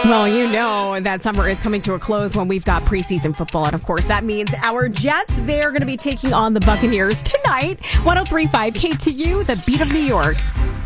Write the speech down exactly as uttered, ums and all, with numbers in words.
Well, you know that summer is coming to a close when we've got preseason football. And, of course, that means our Jets, they're going to be taking on the Buccaneers tonight. one oh three point five K T U, the beat of New York.